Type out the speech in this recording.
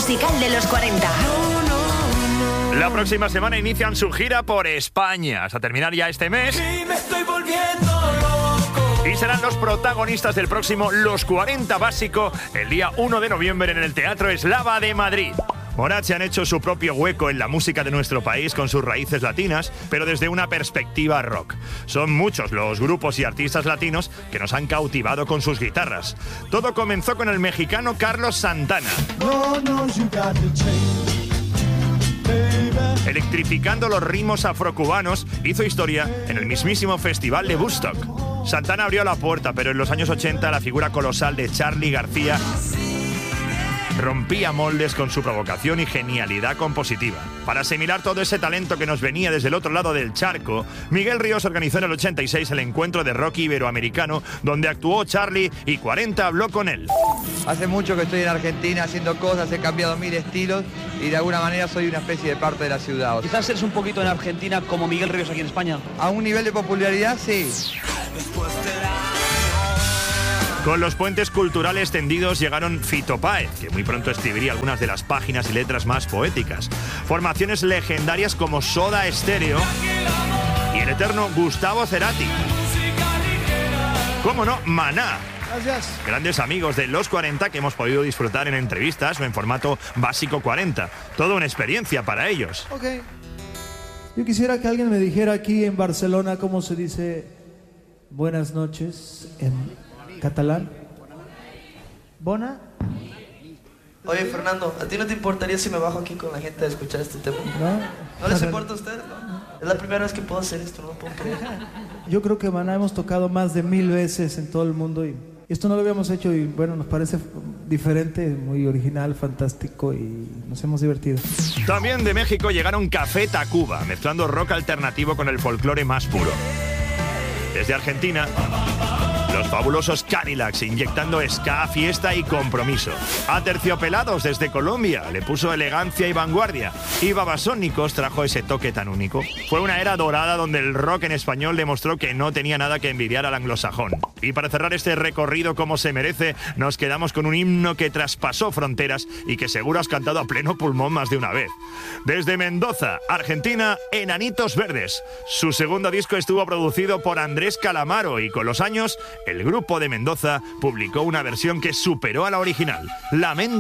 musical de los 40. La próxima semana inician su gira por España, hasta terminar ya este mes. Y serán los protagonistas del próximo Los 40 Básico, el día 1 de noviembre en el Teatro Eslava de Madrid. Morat se han hecho su propio hueco en la música de nuestro país con sus raíces latinas, pero desde una perspectiva rock. Son muchos los grupos y artistas latinos que nos han cautivado con sus guitarras. Todo comenzó con el mexicano Carlos Santana, electrificando los ritmos afrocubanos, hizo historia en el mismísimo Festival de Woodstock. Santana abrió la puerta, pero en los años 80 la figura colosal de Charly García rompía moldes con su provocación y genialidad compositiva. Para asimilar todo ese talento que nos venía desde el otro lado del charco, Miguel Ríos organizó en el 86 el encuentro de rock iberoamericano, donde actuó Charly y 40 habló con él. Hace mucho que estoy en Argentina haciendo cosas, he cambiado 1000 estilos y de alguna manera soy una especie de parte de la ciudad. Quizás eres un poquito en Argentina como Miguel Ríos aquí en España. A un nivel de popularidad, sí. Con los puentes culturales tendidos llegaron Fito Páez, que muy pronto escribiría algunas de las páginas y letras más poéticas. Formaciones legendarias como Soda Stereo y el eterno Gustavo Cerati. ¿Cómo no? Maná. Gracias. Grandes amigos de Los 40 que hemos podido disfrutar en entrevistas o en formato básico 40. Toda una experiencia para ellos. Ok. Yo quisiera que alguien me dijera aquí en Barcelona cómo se dice buenas noches en catalán. ¿Bona? Oye, Fernando, ¿a ti no te importaría si me bajo aquí con la gente a escuchar este tema? ¿No les importa a ustedes? ¿No? Es la primera vez que puedo hacer esto, no lo puedo creer. Yo creo que Maná hemos tocado más de 1000 veces en todo el mundo y esto no lo habíamos hecho y bueno, nos parece diferente, muy original, fantástico y nos hemos divertido. También de México llegaron Café Tacuba, mezclando rock alternativo con el folclore más puro. Desde Argentina, los fabulosos Cadillacs inyectando ska, fiesta y compromiso. Aterciopelados desde Colombia le puso elegancia y vanguardia. Y Babasónicos trajo ese toque tan único. Fue una era dorada donde el rock en español demostró que no tenía nada que envidiar al anglosajón. Y para cerrar este recorrido como se merece, nos quedamos con un himno que traspasó fronteras y que seguro has cantado a pleno pulmón más de una vez. Desde Mendoza, Argentina, Enanitos Verdes. Su segundo disco estuvo producido por Andrés Calamaro y con los años el grupo de Mendoza publicó una versión que superó a la original. Lamento